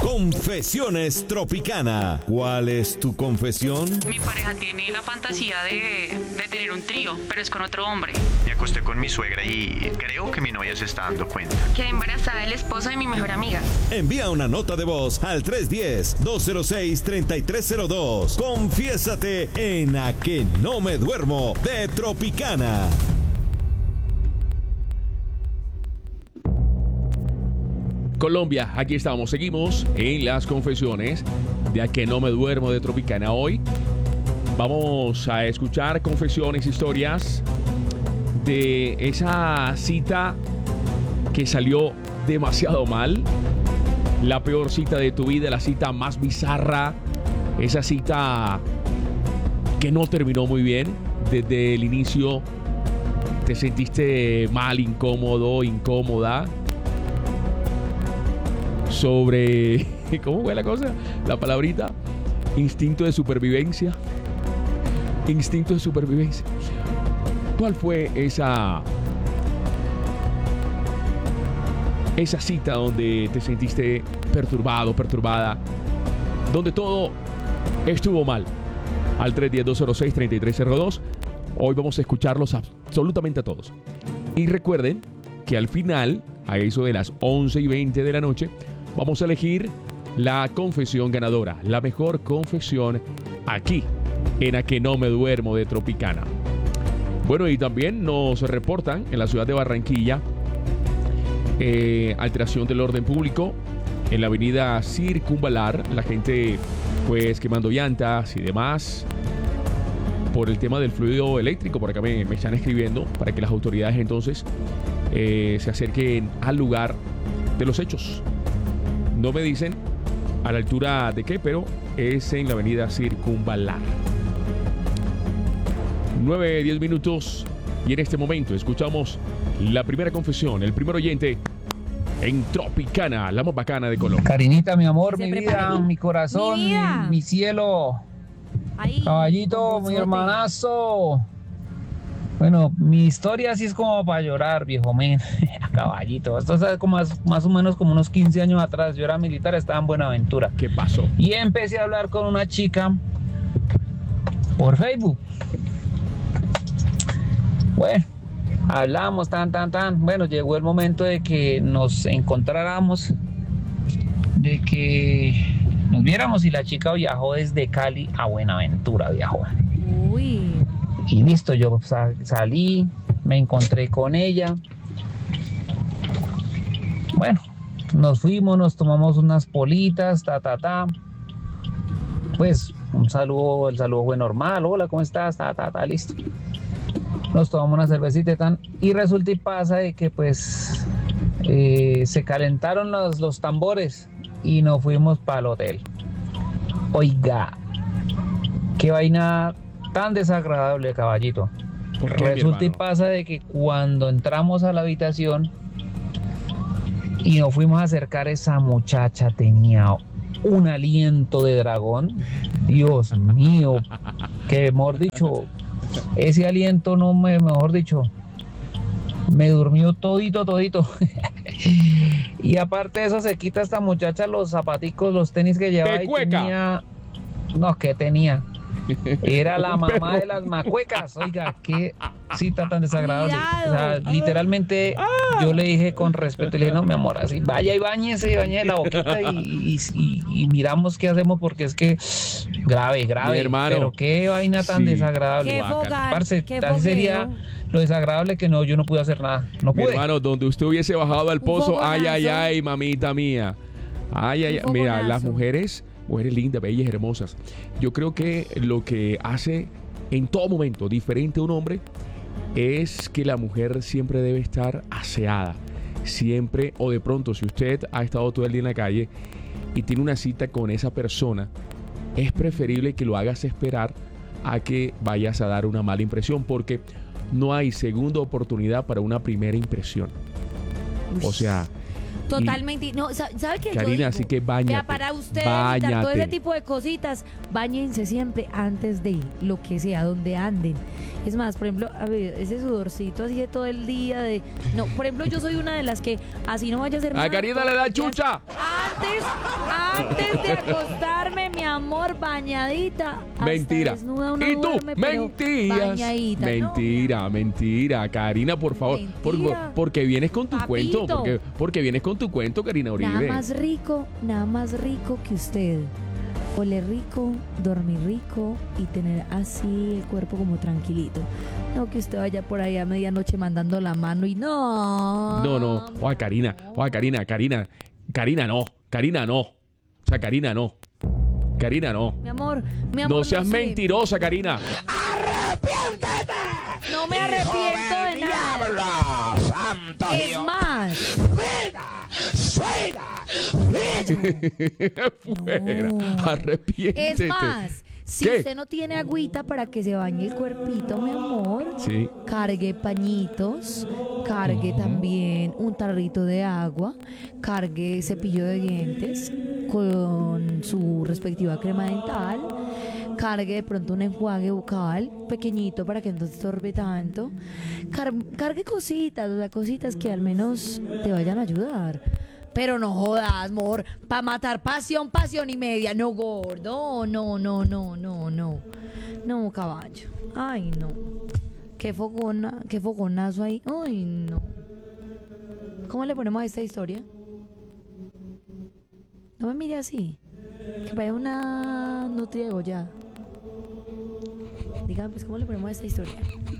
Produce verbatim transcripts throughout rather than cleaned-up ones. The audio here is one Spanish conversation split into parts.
Confesiones Tropicana. ¿Cuál es tu confesión? Mi pareja tiene la fantasía de, de tener un trío, pero es con otro hombre. Me acosté con mi suegra y creo que mi novia se está dando cuenta. Quedé embarazada del esposo de mi mejor amiga. Envía una nota de voz al tres uno cero, dos cero seis, tres tres cero dos. Confiésate en A Que No Me Duermo de Tropicana. Colombia, aquí estamos, seguimos en las confesiones de A Que No Me Duermo de Tropicana. Hoy vamos a escuchar confesiones, historias de esa cita que salió demasiado mal, la peor cita de tu vida, la cita más bizarra, esa cita que no terminó muy bien. Desde el inicio te sentiste mal, incómodo, incómoda. Sobre, ¿cómo fue la cosa? La palabrita, instinto de supervivencia. Instinto de supervivencia. ¿Cuál fue esa, esa cita donde te sentiste perturbado, perturbada, donde todo estuvo mal? Al tres uno cero, dos cero seis, tres tres cero dos. Hoy vamos a escucharlos absolutamente a todos. Y recuerden que al final, a eso de las once y veinte de la noche, vamos a elegir la confesión ganadora, la mejor confesión aquí en A Que No Me Duermo de Tropicana. Bueno, y también nos reportan en la ciudad de Barranquilla eh, alteración del orden público en la avenida Circunvalar. La gente pues quemando llantas y demás por el tema del fluido eléctrico. Por acá me, me están escribiendo para que las autoridades entonces eh, se acerquen al lugar de los hechos. No me dicen a la altura de qué, pero es en la avenida Circunvalar. nueve, diez minutos y en este momento escuchamos la primera confesión, el primer oyente en Tropicana, la más bacana de Colombia. Karinita, mi amor, Se mi prepara. vida, mi corazón, Mi mi, vida. mi cielo, Ahí, caballito, con mi vozote. hermanazo. Bueno, mi historia sí es como para llorar, viejo men. Caballito, esto es como más, más o menos como unos quince años atrás. Yo era militar, estaba en Buenaventura. ¿Qué pasó? Y empecé a hablar con una chica por Facebook. Bueno, hablamos tan, tan, tan. Bueno, llegó el momento de que nos encontráramos, de que nos viéramos, y la chica viajó desde Cali a Buenaventura, viajó. Uy. Y listo, yo sa- salí, me encontré con ella. Bueno, nos fuimos, nos tomamos unas politas, ta, ta, ta. Pues un saludo, el saludo fue normal. Hola, ¿cómo estás? Ta, ta, ta, listo. Nos tomamos una cervecita y tan. Y resulta y pasa de que pues eh, se calentaron los, los tambores y nos fuimos para el hotel. Oiga, qué vaina tan desagradable, caballito. ¿Por qué, mi Resulta y hermano? pasa de que cuando entramos a la habitación y nos fuimos a acercar, esa muchacha tenía un aliento de dragón. Dios mío, que mejor dicho, ese aliento no me, mejor dicho, me durmió todito, todito. Y aparte de eso, se quita esta muchacha los zapaticos, los tenis que llevaba y Pecueca. tenía... No, ¿qué tenía? Era la Un mamá perro. de las macuecas. Oiga, qué cita tan desagradable. O sea, Cuidado. literalmente yo le dije con respeto, le dije, no, mi amor, así, vaya y bañese, bañe la boquita y, y, y- y miramos qué hacemos, porque es que grave, grave. Mi hermano. Pero qué vaina tan Sí. desagradable. Qué Guácala. fogar, Parce, qué así sería fogueo. lo desagradable que no, yo no pude hacer nada. No Mi pude. hermano, donde usted hubiese bajado al pozo, Un ay, ay, fogonazo. ay, mamita mía. Ay, ay, Un ay. Mira, fogonazo. las mujeres, mujeres lindas, bellas, hermosas. Yo creo que lo que hace en todo momento diferente a un hombre es que la mujer siempre debe estar aseada. Siempre, o de pronto, si usted ha estado todo el día en la calle y tiene una cita con esa persona, es preferible que lo hagas esperar a que vayas a dar una mala impresión, porque no hay segunda oportunidad para una primera impresión. O sea, Totalmente. No, sa- ¿sabe qué? Yo Karina, digo, así que báñate. vea, para usted evitar todo Báñate. ese tipo de cositas, báñense siempre antes de lo que sea, donde anden. Es más, por ejemplo, a ver, ese sudorcito así de todo el día de... No, por ejemplo, yo soy una de las que así no vaya a ser A Karina le da chucha. antes, antes de acostarme, mi amor, bañadita. Hasta Mentira. desnuda uno Y tú, duerme, pero mentiras. bañadita, Mentira, no. mentira. Karina, por favor. Por- Mentira. porque vienes con tu Papito. cuento. Porque, porque vienes con tu cuento, Karina Uribe. Nada más rico, nada más rico que usted. Oler rico, dormir rico y tener así el cuerpo como tranquilito. No que usted vaya por ahí a medianoche mandando la mano y no. No, no. Oa, Karina. Oa, Karina, Karina. Karina, no. Karina, no. O sea, Karina, no. Karina, no. Mi amor, mi amor. No seas sé. mentirosa, Karina. No me arrepiento de nada. Es más. Fuera. No. Arrepiéntete. Es más, si ¿Qué? usted no tiene agüita para que se bañe el cuerpito, mi amor, Sí. cargue pañitos, cargue también un tarrito de agua, cargue cepillo de dientes con su respectiva crema dental, cargue de pronto un enjuague bucal pequeñito para que no te estorbe tanto, Car- cargue cositas, o sea, cositas que al menos te vayan a ayudar. Pero no jodas, amor, para matar pasión, pasión y media, no gordo, no, no, no, no, no, no, caballo, ay no, qué fogona, qué fogonazo ahí, ay no. ¿Cómo le ponemos a esta historia? No me mire así, que parece una nutria degollada. Dígame, pues, ¿cómo le ponemos a esta historia?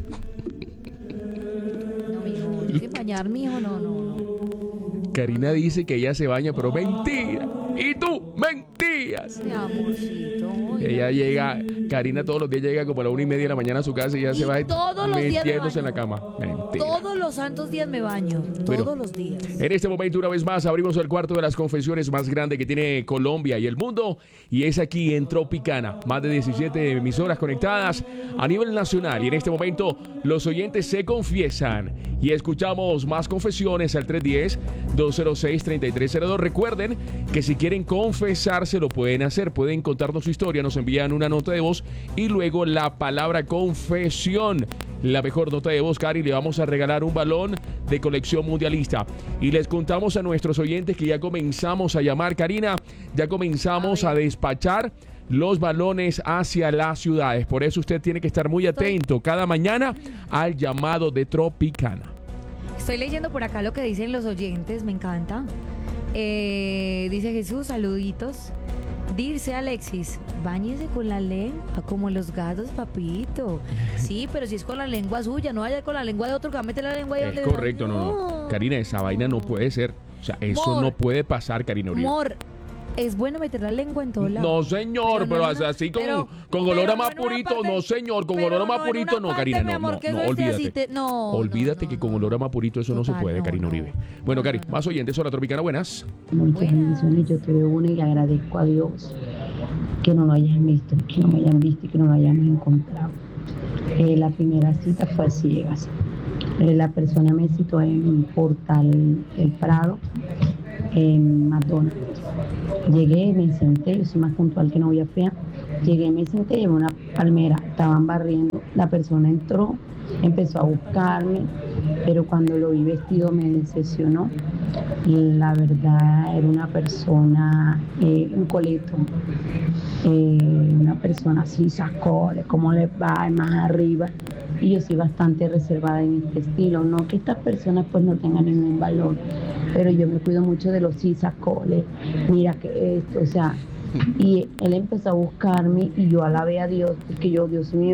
No, mijo, hay que bañar, mijo, no, no, no. Karina dice que ella se baña, pero mentira. Y tú, mentías. Mi amorcito. ay, Ella no. llega, Karina todos los días llega como a la una y media de la mañana a su casa y ya Y se va todos los días me metiéndose en la baño. cama. Mentira. Todos los santos días me baño. Bueno, Todos los días. En este momento, una vez más, abrimos el cuarto de las confesiones más grande que tiene Colombia y el mundo. Y es aquí en Tropicana. Más de diecisiete emisoras conectadas a nivel nacional. Y en este momento, los oyentes se confiesan. Y escuchamos más confesiones al tres uno cero, dos cero seis, tres tres cero dos. Recuerden que si quieren confesarse, lo pueden hacer. Pueden contarnos su historia. Nos envían una nota de voz y luego la palabra confesión. La mejor nota de voz, Cari, le vamos a regalar un balón de colección mundialista. Y les contamos a nuestros oyentes que ya comenzamos a llamar, Karina, ya comenzamos a, a despachar los balones hacia las ciudades. Por eso usted tiene que estar muy atento cada mañana al llamado de Tropicana. Estoy leyendo por acá lo que dicen los oyentes, me encanta. Eh, dice Jesús, saluditos. Dice Alexis, báñese con la lengua, como los gatos, papito. Sí, pero si es con la lengua suya, no vaya con la lengua de otro que va a meter la lengua ahí Es donde correcto, no, no. Karina, esa vaina no puede ser. O sea, eso Amor. no puede pasar, Karina Uribe. Amor, es bueno meter la lengua en todo lado. No, señor, pero, no en una- así con, pero- con pero olor a no más en una purito, parte- no, señor, con pero olor a más no en purito, una no, parte, Karina, mi no, amor, no, que no, eso esté olvídate. así, te- no, olvídate no, que no, con no. olor a más purito eso no se Total, puede, no, Karina no. Uribe. Bueno, No, Cari, no, no. más oyentes, hola Tropicana, buenas. Muchas Buenas. bendiciones. Yo tuve una y le agradezco a Dios que no lo hayan visto, que no me hayan visto y que no lo hayamos encontrado. Eh, la primera cita fue a ciegas. Eh, la persona me citó en Portal El Prado, en McDonald's. Llegué, me senté, yo soy más puntual que novia fea. Llegué, me senté, llevé una palmera, estaban barriendo. La persona entró, empezó a buscarme, pero cuando lo vi vestido me decepcionó. La verdad era una persona, eh, un coleto, eh, una persona así, sacoles, cómo le va, más arriba. Y yo soy bastante reservada en este estilo, no que estas personas pues no tengan ningún valor, pero yo me cuido mucho de los sí, sacoles, mira que esto, o sea, y él empezó a buscarme y yo alabé a Dios, porque yo, Dios mío,